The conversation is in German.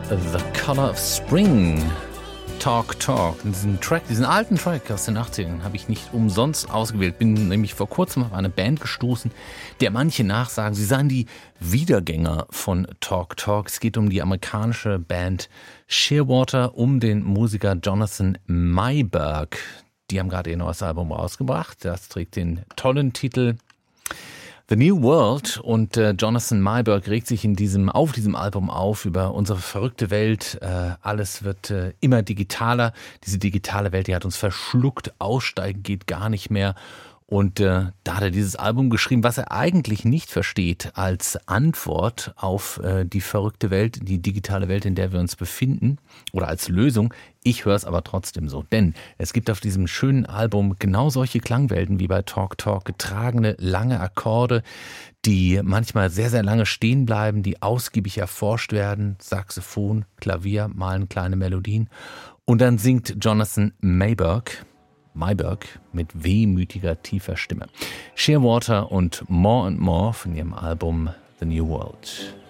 The Color of Spring. Talk, Talk. Diesen alten Track aus den 80ern habe ich nicht umsonst ausgewählt. Bin nämlich vor kurzem auf eine Band gestoßen, der manche nachsagen, sie seien die Wiedergänger von Talk, Talk. Es geht um die amerikanische Band Shearwater, um den Musiker Jonathan Meiberg. Die haben gerade ihr neues Album rausgebracht. Das trägt den tollen Titel The New World, und Jonathan Meiberg regt sich auf diesem Album auf über unsere verrückte Welt. Alles wird immer digitaler. Diese digitale Welt, die hat uns verschluckt. Aussteigen geht gar nicht mehr. Und da hat er dieses Album geschrieben, was er eigentlich nicht versteht als Antwort auf die verrückte Welt, die digitale Welt, in der wir uns befinden, oder als Lösung. Ich höre es aber trotzdem so, denn es gibt auf diesem schönen Album genau solche Klangwelten wie bei Talk Talk, getragene, lange Akkorde, die manchmal sehr, sehr lange stehen bleiben, die ausgiebig erforscht werden. Saxophon, Klavier malen kleine Melodien. Und dann singt Jonathan Meiberg mit wehmütiger, tiefer Stimme. Shearwater und More and More von ihrem Album The New World.